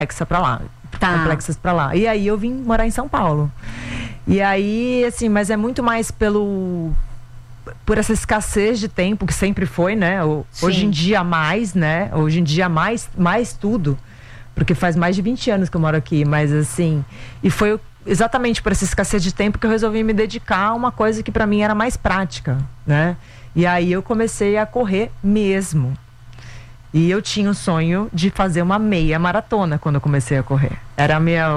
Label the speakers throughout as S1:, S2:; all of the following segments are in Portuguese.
S1: pra lá. Complexas pra lá. E aí eu vim morar em São Paulo. E aí, assim, mas é muito mais por essa escassez de tempo que sempre foi, né? Hoje em dia mais, né? Hoje em dia mais tudo. Porque faz mais de 20 anos que eu moro aqui, mas assim... E foi exatamente por essa escassez de tempo que eu resolvi me dedicar a uma coisa que pra mim era mais prática, né? E aí eu comecei a correr mesmo. E eu tinha o sonho de fazer uma meia maratona quando eu comecei a correr. Era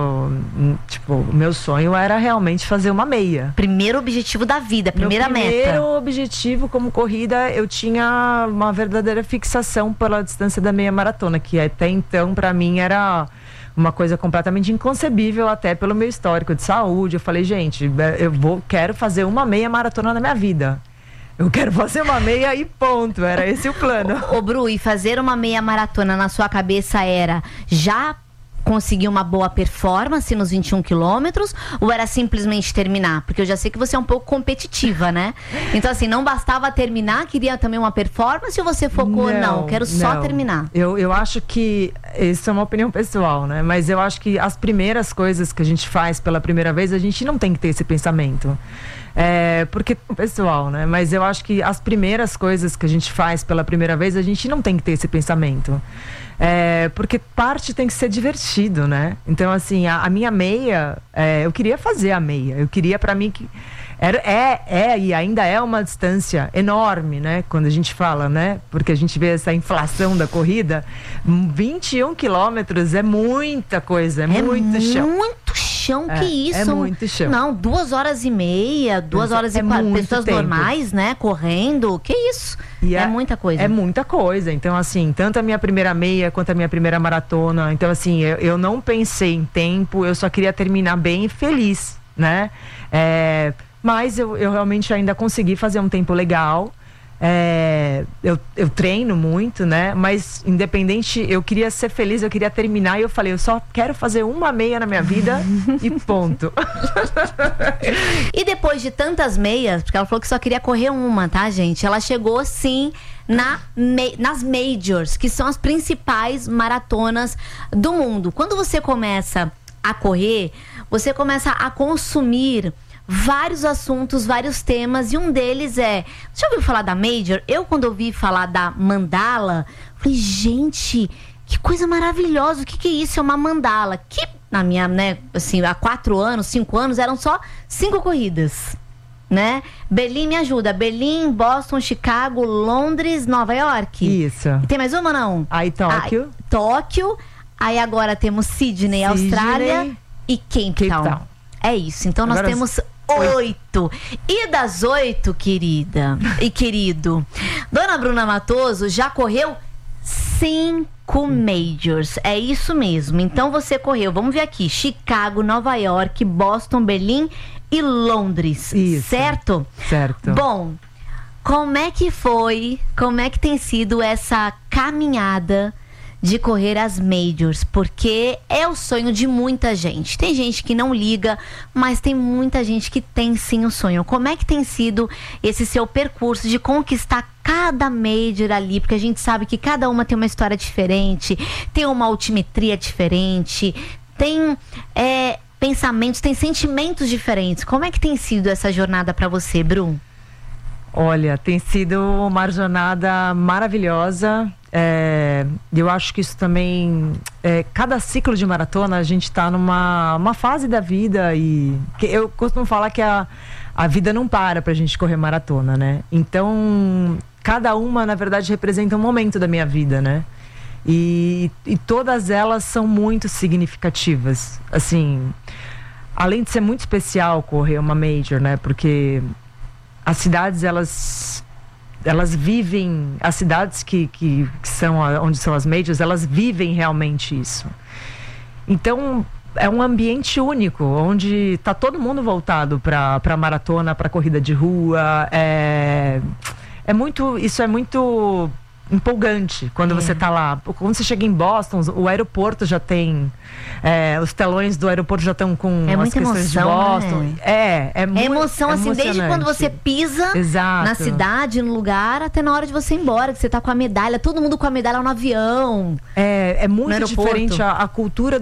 S1: o meu sonho era realmente fazer uma meia.
S2: Primeiro objetivo da vida, primeira meta.
S1: Primeiro objetivo como corrida, eu tinha uma verdadeira fixação pela distância da meia maratona, que até então pra mim era uma coisa completamente inconcebível, até pelo meu histórico de saúde. Eu falei, gente, quero fazer uma meia maratona na minha vida. Eu quero fazer uma meia e ponto. Era esse o plano.
S2: Ô, Bru, e fazer uma meia maratona na sua cabeça era já conseguir uma boa performance nos 21 quilômetros ou era simplesmente terminar? Porque eu já sei que você é um pouco competitiva, né? Então, assim, não bastava terminar, queria também uma performance ou você focou, não quero só terminar?
S1: Eu acho que, isso é uma opinião pessoal, né? Mas eu acho que as primeiras coisas que a gente faz pela primeira vez, a gente não tem que ter esse pensamento. Porque pessoal, né? Mas eu acho que as primeiras coisas que a gente faz pela primeira vez, a gente não tem que ter esse pensamento. Porque parte tem que ser divertido, né? Então, assim, a minha meia, eu queria fazer a meia. Eu queria, pra mim, que e ainda é uma distância enorme, né? Quando a gente fala, né? Porque a gente vê essa inflação da corrida. 21 quilômetros é muita coisa, muito chão.
S2: Muito chão, que isso?
S1: É muito chão.
S2: Não, 2h30, 2h40, pessoas
S1: tempo.
S2: Normais, né? Correndo, que isso? É muita coisa.
S1: É muita coisa. Então, assim, tanto a minha primeira meia quanto a minha primeira maratona. Então, assim, eu não pensei em tempo, eu só queria terminar bem e feliz, né? Mas eu realmente ainda consegui fazer um tempo legal. Eu treino muito, né? Mas independente, eu queria ser feliz, eu queria terminar. E eu falei, eu só quero fazer uma meia na minha vida e ponto.
S2: E depois de tantas meias, porque ela falou que só queria correr uma, tá, gente? Ela chegou, sim, nas majors, que são as principais maratonas do mundo. Quando você começa a correr, você começa a consumir vários assuntos, vários temas, e um deles já ouviu falar da Major? Eu, quando ouvi falar da mandala, falei, gente, que coisa maravilhosa, o que é isso? É uma mandala, que na minha, né, assim, há 4 anos, 5 anos, eram só 5 corridas, né? Berlim, me ajuda, Berlim, Boston, Chicago, Londres, Nova York.
S1: Isso.
S2: E tem mais uma, não?
S1: Aí Tóquio.
S2: Tóquio, aí agora temos Sydney, Austrália e Cape Town. É isso, então nós temos 8. E das 8, querida e querido, Dona Bruna Matoso já correu 5 majors. É isso mesmo. Então você correu, vamos ver aqui, Chicago, Nova York, Boston, Berlim e Londres.
S1: Isso.
S2: Certo?
S1: Certo.
S2: Bom, como é que tem sido essa caminhada de correr as majors? Porque é o sonho de muita gente. Tem gente que não liga, mas tem muita gente que tem sim o sonho. Como é que tem sido esse seu percurso de conquistar cada major ali? Porque a gente sabe que cada uma tem uma história diferente, tem uma altimetria diferente, tem pensamentos, tem sentimentos diferentes. Como é que tem sido essa jornada para você, Bru?
S1: Olha, tem sido uma jornada maravilhosa. Eu acho que isso também, cada ciclo de maratona a gente está numa fase da vida, e que eu costumo falar que a vida não para pra gente correr maratona, né? Então, cada uma, na verdade, representa um momento da minha vida, né? E todas elas são muito significativas. Assim, além de ser muito especial correr uma major, né? Porque as cidades, elas vivem, as cidades que são onde são as majors, elas vivem realmente isso. Então, é um ambiente único, onde tá todo mundo voltado para maratona, para corrida de rua. Isso é muito empolgante quando você tá lá. Quando você chega em Boston, o aeroporto já tem, os telões do aeroporto já estão com as questões de Boston, né? É muito
S2: emoção, assim, desde quando você pisa
S1: Exato.
S2: na cidade, no lugar, até na hora de você ir embora, que você tá com a medalha, todo mundo com a medalha no avião.
S1: É muito diferente a cultura